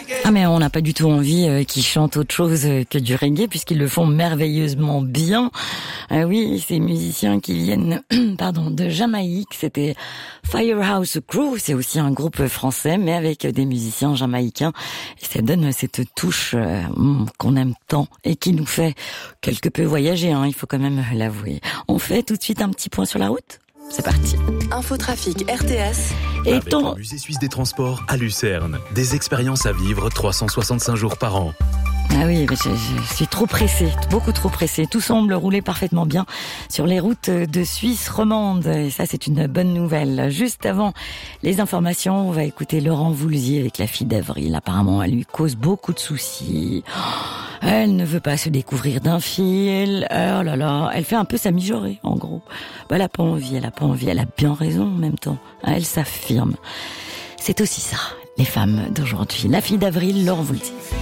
Ah mais on n'a pas du tout envie qu'ils chantent autre chose que du reggae puisqu'ils le font merveilleusement bien. Oui, ces musiciens qui viennent de Jamaïque, c'était Firehouse Crew, c'est aussi un groupe français mais avec des musiciens jamaïcains et ça donne cette touche qu'on aime tant et qui nous fait quelque peu voyager, il faut quand même l'avouer. On fait tout de suite un petit point sur la route. C'est parti. Infotrafic RTS. Avec le Musée Suisse des Transports à Lucerne. Des expériences à vivre 365 jours par an. Ah oui, mais je suis trop pressée, beaucoup trop pressée. Tout semble rouler parfaitement bien sur les routes de Suisse romande. Et ça, c'est une bonne nouvelle. Juste avant les informations, on va écouter Laurent Voulzy avec la fille d'Avril. Apparemment, elle lui cause beaucoup de soucis. Elle ne veut pas se découvrir d'un fil. Oh là là, elle fait un peu sa mijaurée, en gros. Elle a pas envie, elle a bien raison en même temps. Elle s'affirme. C'est aussi ça, les femmes d'aujourd'hui. La fille d'Avril, Laurent Voulzy.